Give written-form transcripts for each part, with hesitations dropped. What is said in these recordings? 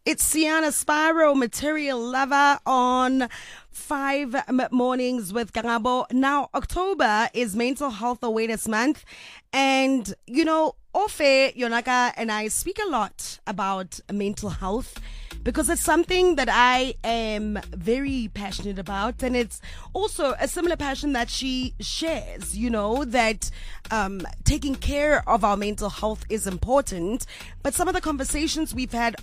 It's Sienna Spyro, Material Lover on 5 Mornings with Karabo. Now, October is Mental Health Awareness Month. And, you know, Ofe, Yonaka, and I speak a lot about mental health because it's something that I am very passionate about. And it's also a similar passion that she shares, you know, that taking care of our mental health is important. But some of the conversations we've had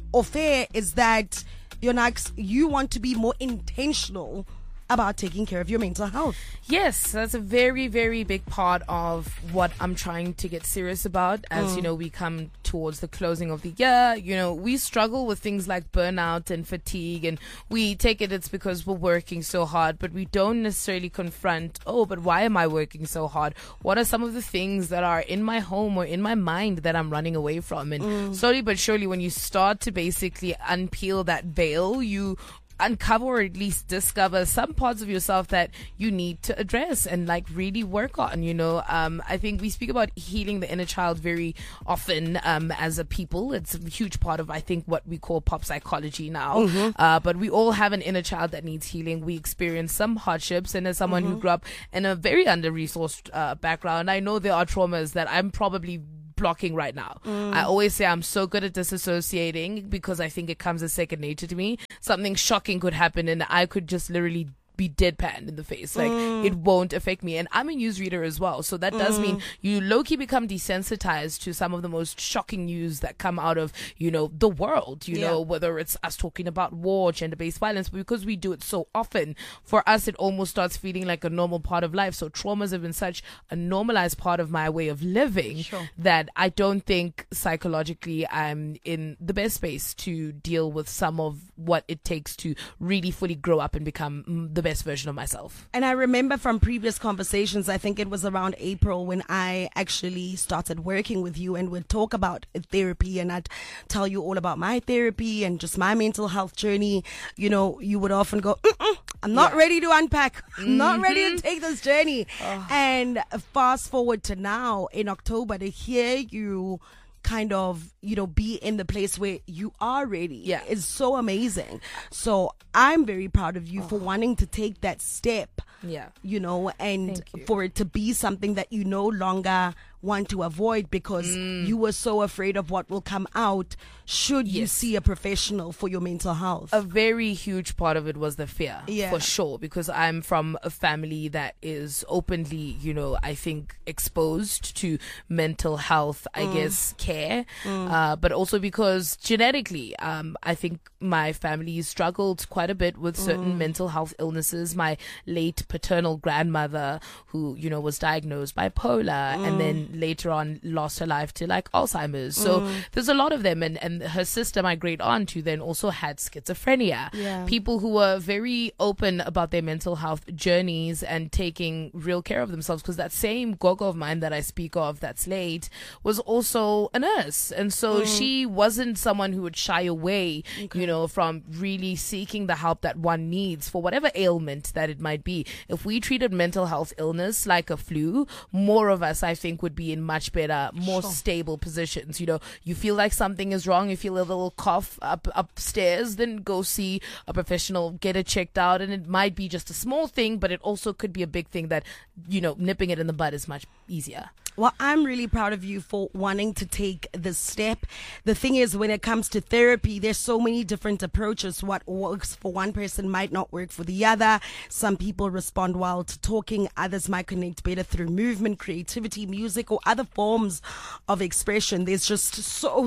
Ofe is that, Yonax, you want to be more intentional about taking care of your mental health. Yes, that's a very, very big part of what I'm trying to get serious about as, you know, we come towards the closing of the year. You know, we struggle with things like burnout and fatigue, and we take it's because we're working so hard, but we don't necessarily confront, but why am I working so hard? What are some of the things that are in my home or in my mind that I'm running away from? And slowly but surely, when you start to basically unpeel that veil, you uncover or at least discover some parts of yourself that you need to address and like really work on, you know. I think we speak about healing the inner child very often as a people. It's a huge part of, I think, what we call pop psychology now. But we all have an inner child that needs healing. We experience some hardships, and as someone who grew up in a very under-resourced background, I know there are traumas that I'm probably blocking right now. I always say I'm so good at disassociating because I think it comes as second nature to me. Something shocking could happen and I could just literally be deadpan in the face. Like, it won't affect me. And I'm a news reader as well. So that does mean you low-key become desensitized to some of the most shocking news that come out of, you know, the world, you know, whether it's us talking about war, gender-based violence, but because we do it so often, for us, it almost starts feeling like a normal part of life. So traumas have been such a normalized part of my way of living that I don't think psychologically I'm in the best space to deal with some of what it takes to really fully grow up and become the best version of myself. And I remember from previous conversations, I think it was around April when I actually started working with you and would talk about therapy, and I'd tell you all about my therapy and just my mental health journey. You know, you would often go, I'm not ready to unpack. I'm not ready to take this journey. And fast forward to now in October to hear you kind of, you know, be in the place where you are ready is so amazing. So I'm very proud of you for wanting to take that step, you know, and for it to be something that you no longer want to avoid because you were so afraid of what will come out should you see a professional for your mental health. A very huge part of it was the fear, for sure, because I'm from a family that is openly, you know, I think exposed to mental health, I guess, care, but also because genetically, I think my family struggled quite a bit with certain mental health illnesses. My late paternal grandmother, who, you know, was diagnosed bipolar and then later on lost her life to like Alzheimer's. So there's a lot of them, and her sister, my great aunt, who then also had schizophrenia. People who were very open about their mental health journeys and taking real care of themselves, because that same gogo of mine that I speak of that's late was also a nurse, and so she wasn't someone who would shy away, you know, from really seeking the help that one needs for whatever ailment that it might be. If we treated mental health illness like a flu, more of us, I think, would be in much better, more stable positions. You know, you feel like something is wrong, you feel a little cough upstairs, then go see a professional, get it checked out, and it might be just a small thing, but it also could be a big thing that, you know, nipping it in the bud is much easier. Well, I'm really proud of you for wanting to take this step. The thing is, when it comes to therapy, there's so many different approaches. What works for one person might not work for the other. Some people respond well to talking. Others might connect better through movement, creativity, music, or other forms of expression. There's just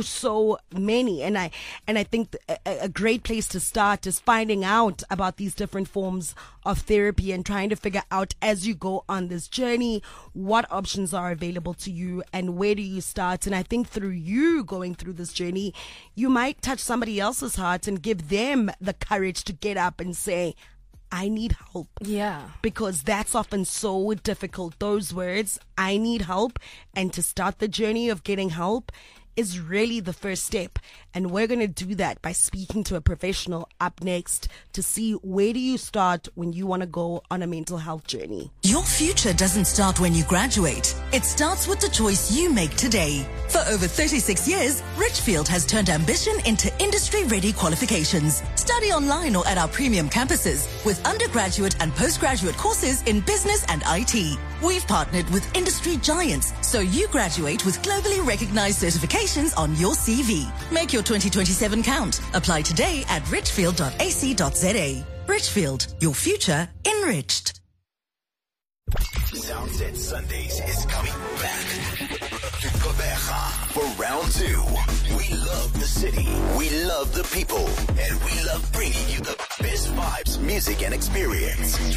so many. And I think a great place to start is finding out about these different forms of therapy and trying to figure out as you go on this journey, what options are available to you and where do you start. And I think through you going through this journey, you might touch somebody else's heart and give them the courage to get up and say, I need help. Yeah. Because that's often so difficult. Those words, I need help, and to start the journey of getting help is really the first step. And we're going to do that by speaking to a professional up next to see where do you start when you want to go on a mental health journey. Your future doesn't start when you graduate. It starts with the choice you make today. For over 36 years, Richfield has turned ambition into industry-ready qualifications. Study online or at our premium campuses with undergraduate and postgraduate courses in business and IT. We've partnered with industry giants, so you graduate with globally recognized certifications on your CV. Make your 2027 count. Apply today at richfield.ac.za. Richfield, your future enriched. Soundset Sundays is coming back to Gqeberha for round 2. We love the city, we love the people, and we love bringing you the best vibes, music, and experience.